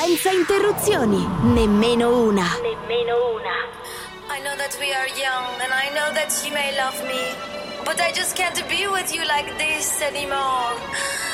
senza interruzioni, nemmeno una. I know that we are young and I know that you may love me, but I just can't be with you like this anymore.